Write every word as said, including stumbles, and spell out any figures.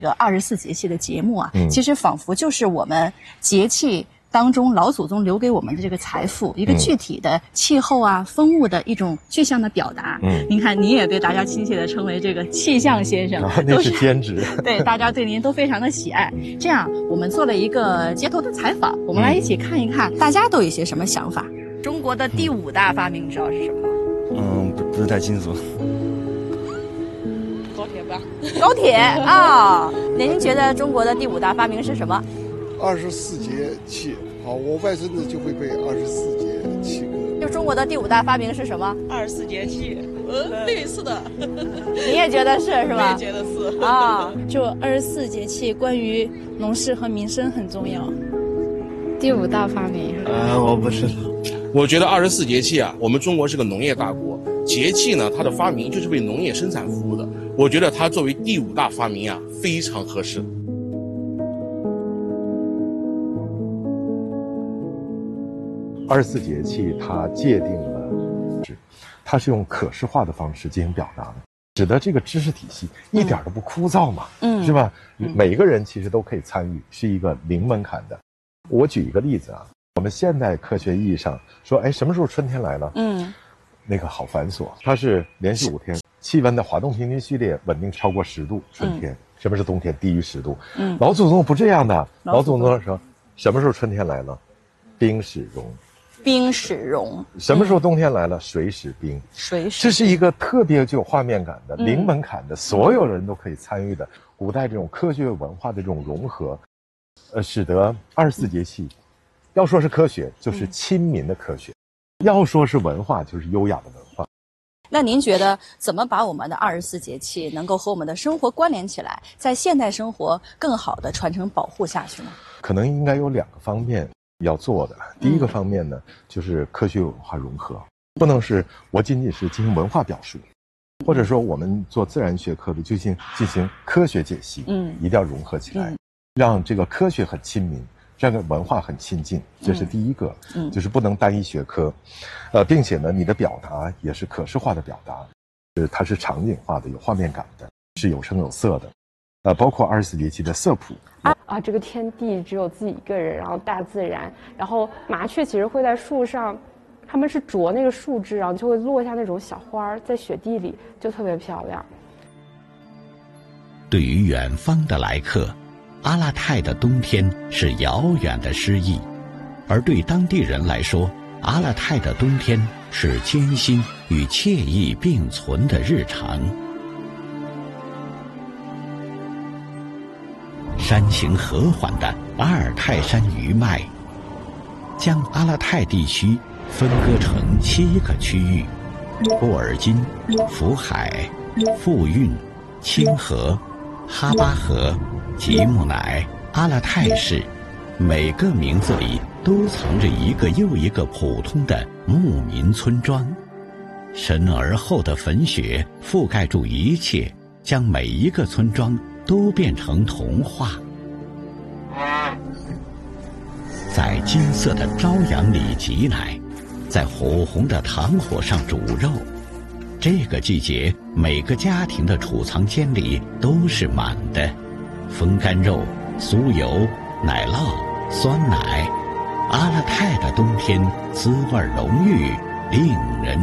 这个二十四节气的节目啊， 嗯、 其实仿佛就是我们节气当中老祖宗留给我们的这个财富，一个具体的气候啊、风物的一种具象的表达。 嗯， 您看，您也被大家亲切的称为这个气象先生， 啊、那是兼职。 对，大家对您都非常的喜爱。这样，我们做了一个街头的采访，我们来一起看一看，大家都有一些什么想法。中国的第五大发明，你知道是什么吗？ 嗯，不不是太清楚。 高铁吧。 高铁啊！您觉得中国的第五大发明是什么？ 二十四节气。好，我外孙子就会背二十四节气歌。 就中国的第五大发明是什么？ 二十四节气，呃，类似的。 你也觉得是是吧？ 我也觉得是啊。 就二十四节气，关于农事和民生很重要。 第五大发明？ 呃，我不知道。 我觉得二十四节气啊，我们中国是个农业大国，节气呢，它的发明就是为农业生产服务的。我觉得它作为第五大发明啊，非常合适。 二十四节气它界定了，它是用可视化的方式进行表达的，使得这个知识体系一点都不枯燥嘛，嗯，是吧？嗯、每个人其实都可以参与，是一个零门槛的。我举一个例子啊，我们现代科学意义上说，哎，什么时候春天来了？嗯，那个好繁琐，它是连续五天，气温的滑动平均序列稳定超过十度，春天。嗯、什么是冬天？低于十度。嗯，老祖宗不这样的，老祖宗说，什么时候春天来了？冰始融。 冰始融， 什么时候冬天来了？嗯、水始冰， 水始。 这是一个特别具有画面感的、嗯、零门槛的，所有人都可以参与的。古代这种科学文化的这种融合，呃，使得二十四节气，要说是科学，就是亲民的科学；嗯、要说是文化，就是优雅的文化。 那您觉得怎么把我们的二十四节气能够和我们的生活关联起来，在现代生活更好的传承保护下去呢？ 可能应该有两个方面要做的。第一个方面呢，嗯、就是科学文化融合，不能是我仅仅是进行文化表述，或者说我们做自然学科的就进进行科学解析，嗯，一定要融合起来，嗯、让这个科学很亲民，这个文化很亲近，这是第一个，嗯，就是不能单一学科，呃，并且呢，你的表达也是可视化的表达，是它是场景化的，有画面感的，是有声有色的。呃，包括二十四节气的色谱啊啊，这个天地只有自己一个人，然后大自然，然后麻雀其实会在树上，它们是啄那个树枝，然后就会落下那种小花，在雪地里就特别漂亮。 对于远方的来客，阿勒泰的冬天是遥远的诗意，而对当地人来说，阿勒泰的冬天是艰辛与惬意并存的日常。山形和缓的阿尔泰山余脉，将阿勒泰地区分割成七个区域：布尔津、福海、富蕴、清河、哈巴河、吉木乃、阿勒泰市。每个名字里都藏着一个又一个普通的牧民村庄。深而厚的粉雪覆盖住一切，将每一个村庄都变成童话。在金色的朝阳里挤奶，在火红的糖火上煮肉。这个季节，每个家庭的储藏间里都是满的，风干肉、酥油、奶酪、酸奶。阿勒泰的冬天滋味浓郁，令人